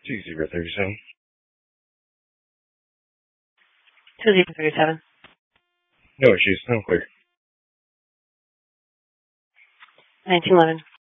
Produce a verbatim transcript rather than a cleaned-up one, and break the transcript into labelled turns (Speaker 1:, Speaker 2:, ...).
Speaker 1: Two zero thirty-seven.
Speaker 2: Two zero thirty-seven.
Speaker 1: No issues. I'm clear.
Speaker 2: Nineteen eleven.